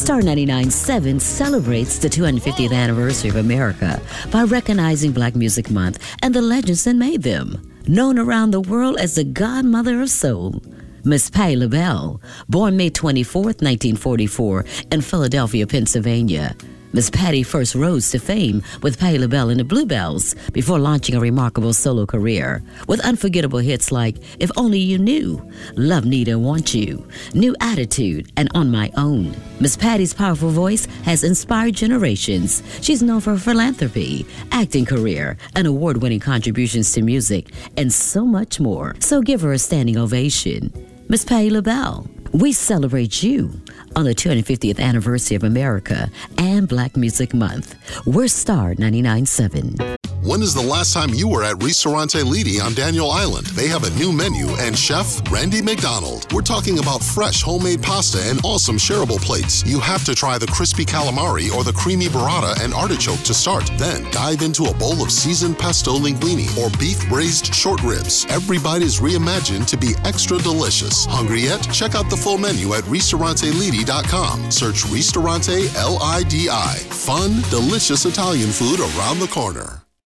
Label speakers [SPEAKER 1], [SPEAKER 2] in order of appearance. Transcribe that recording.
[SPEAKER 1] Star 99.7 celebrates the 250th anniversary of America by recognizing Black Music Month and the legends that made them. Known around the world as the godmother of soul, Miss Patti LaBelle, born May 24th, 1944 in Philadelphia, Pennsylvania. Miss Patti first rose to fame with Patti LaBelle and the Bluebells before launching a remarkable solo career with unforgettable hits like If Only You Knew, Love, Need and Want You, New Attitude, and On My Own. Miss Patti's powerful voice has inspired generations. She's known for her philanthropy, acting career, and award-winning contributions to music, and so much more. So give her a standing ovation. Miss Patti LaBelle, we celebrate you on the 250th anniversary of America and Black Music Month. We're Star 99.7.
[SPEAKER 2] When is the last time you were at Ristorante Lidi on Daniel Island? They have a new menu and Chef Randy McDonald. We're talking about fresh homemade pasta and awesome shareable plates. You have to try the crispy calamari or the creamy burrata and artichoke to start. Then dive into a bowl of seasoned pesto linguine or beef braised short ribs. Every bite is reimagined to be extra delicious. Hungry yet? Check out the full menu at RistoranteLidi.com. Search Ristorante Lidi. Fun, delicious Italian food around the corner.